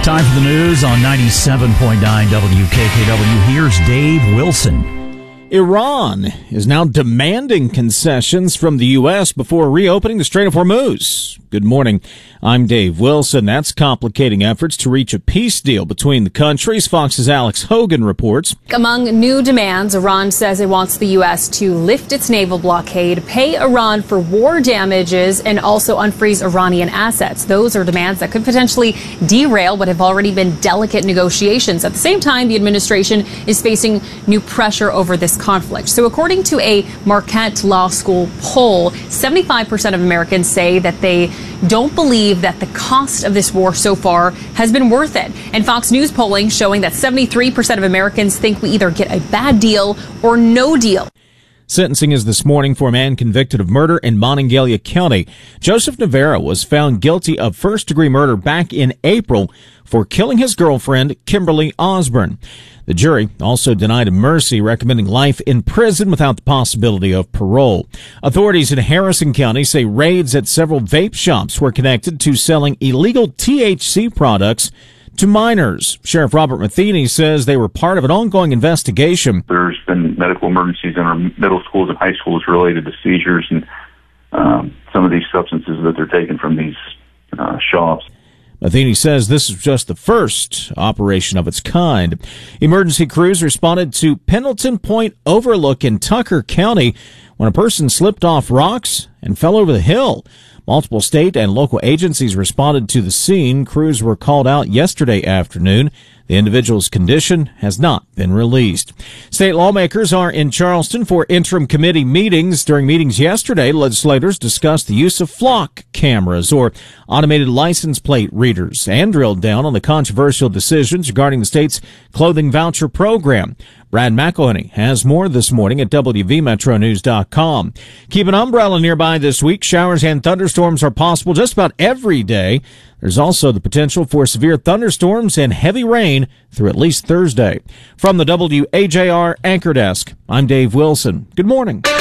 Time for the news on 97.9 WKKW. Here's Dave Wilson. Iran is now demanding concessions from the U.S. before reopening the Strait of Hormuz. Good morning. I'm Dave Wilson. That's complicating efforts to reach a peace deal between the countries. Fox's Alex Hogan reports. Among new demands, Iran says it wants the U.S. to lift its naval blockade, pay Iran for war damages, and also unfreeze Iranian assets. Those are demands that could potentially derail what have already been delicate negotiations. At the same time, the administration is facing new pressure over this conflict. So according to a Marquette Law School poll, 75% of Americans say that they don't believe that the cost of this war so far has been worth it. And Fox News polling showing that 73% of Americans think we either get a bad deal or no deal. Sentencing is this morning for a man convicted of murder in Monongalia County. Joseph Navarro was found guilty of first-degree murder back in April for killing his girlfriend, Kimberly Osborne. The jury also denied him mercy, recommending life in prison without the possibility of parole. Authorities in Harrison County say raids at several vape shops were connected to selling illegal THC products to minors. Sheriff Robert Matheny says they were part of an ongoing investigation. There's been medical emergencies in our middle schools and high schools related to seizures and some of these substances that they're taking from these shops. Matheny says this is just the first operation of its kind. Emergency crews responded to Pendleton Point Overlook in Tucker County when a person slipped off rocks and fell over the hill. Multiple state and local agencies responded to the scene. Crews were called out yesterday afternoon. The individual's condition has not been released. State lawmakers are in Charleston for interim committee meetings. During meetings yesterday, legislators discussed the use of flock cameras or automated license plate readers and drilled down on the controversial decisions regarding the state's clothing voucher program. Brad McElhenney has more this morning at WVMetroNews.com. Keep an umbrella nearby this week. Showers and thunderstorms are possible just about every day. There's also the potential for severe thunderstorms and heavy rain through at least Thursday. From the WAJR Anchor Desk, I'm Dave Wilson. Good morning.